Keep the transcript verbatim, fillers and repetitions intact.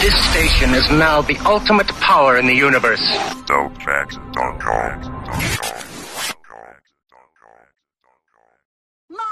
This station is now the ultimate power in the universe. Dopefax dot com. No!